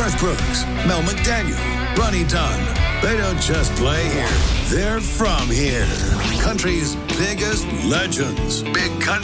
Garth Brooks, Mel McDaniel, Ronnie Dunn. They don't just play here. They're from here. Country's biggest legends. Big Country.